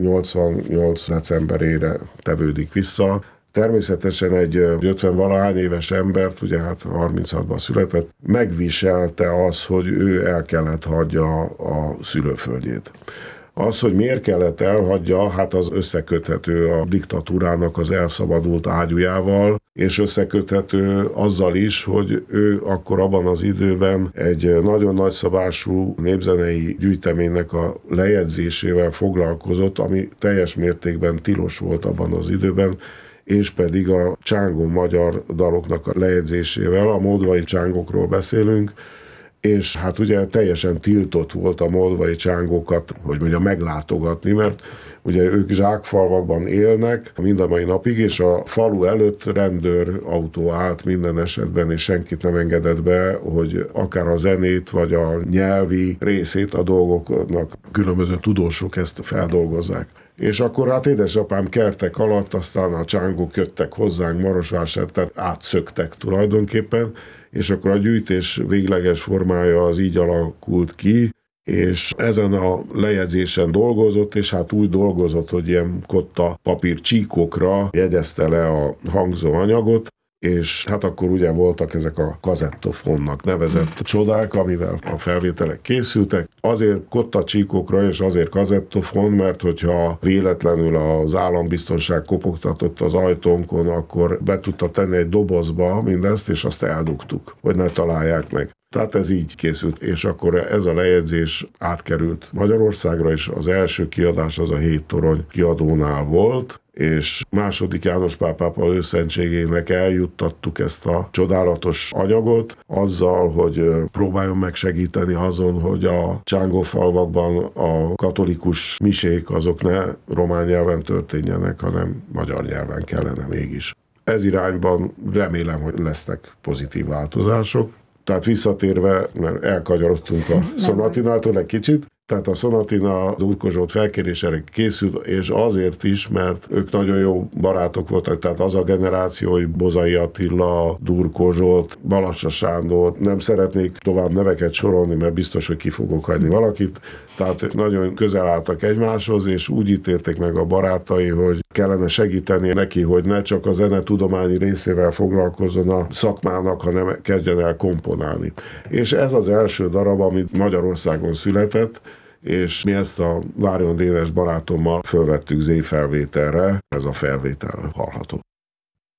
88 decemberére tevődik vissza. Természetesen egy 50-valahány éves embert, ugye hát 36-ban született, megviselte az, hogy ő el kellett hagyja a szülőföldjét. Az, hogy miért kellett elhagyja, hát az összeköthető a diktatúrának az elszabadult ágyújával, és összeköthető azzal is, hogy ő akkor abban az időben egy nagyon nagyszabású népzenei gyűjteménynek a lejegyzésével foglalkozott, ami teljes mértékben tilos volt abban az időben, és pedig a csángó magyar daloknak a lejegyzésével, a moldvai csángokról beszélünk, és hát ugye teljesen tiltott volt a moldvai csángókat, hogy mondjam, meglátogatni, mert ugye ők zsákfalvakban élnek mind a mai napig, és a falu előtt rendőrautó állt minden esetben, és senkit nem engedett be, hogy akár a zenét, vagy a nyelvi részét a dolgoknak különböző tudósok ezt feldolgozzák. És akkor hát édesapám kertek alatt, aztán a csángók jöttek hozzánk Marosvásárra, tehát átszöktek tulajdonképpen, és akkor a gyűjtés végleges formája az így alakult ki, és ezen a lejegyzésen dolgozott, és hát úgy dolgozott, hogy ilyen kotta papír csíkokra jegyezte le a hangzóanyagot, és hát akkor ugye voltak ezek a kazettofonnak nevezett csodák, amivel a felvételek készültek. Azért kottacsíkokra és azért kazettofon, mert hogyha véletlenül az állambiztonság kopogtatott az ajtónkon, akkor be tudta tenni egy dobozba mindezt, és azt eldugtuk, hogy ne találják meg. Tehát ez így készült, és akkor ez a lejegyzés átkerült Magyarországra, és az első kiadás az a Hét Torony kiadónál volt, és II. János Pál pápa őszentségének eljuttattuk ezt a csodálatos anyagot, azzal, hogy próbáljon meg segíteni azon, hogy a csángófalvakban a katolikus misék azok ne román nyelven történjenek, hanem magyar nyelven kellene mégis. Ez irányban remélem, hogy lesznek pozitív változások. Tehát visszatérve, mert elkanyarodtunk a Szonatinától egy kicsit, tehát a Szonatina Durkó Zsolt felkérésére készült, és azért is, mert ők nagyon jó barátok voltak, tehát az a generáció, hogy Bozai Attila, Durkó Zsolt, Balassa Sándor, nem szeretnék tovább neveket sorolni, mert biztos, hogy ki fogok hagyni valakit, tehát nagyon közel álltak egymáshoz, és úgy ítélték meg a barátai, hogy kellene segíteni neki, hogy ne csak a zenetudományi részével foglalkozzon a szakmának, hanem kezdjen el komponálni. És ez az első darab, amit Magyarországon született, és mi ezt a Várjon Dénes barátommal fölvettük Z-felvételre, ez a felvétel hallható.